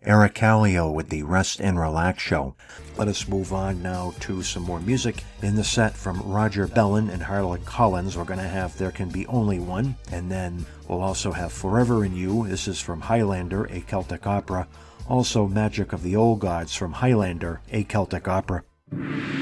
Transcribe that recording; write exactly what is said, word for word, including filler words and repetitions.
Eric Callio with the Rest and Relax Show. Let us move on now to some more music. In the set from Roger Bellin and Harlan Collins, we're going to have There Can Be Only One, and then we'll also have Forever in You. This is from Highlander, a Celtic opera. Also Magic of the Old Gods from Highlander, a Celtic opera.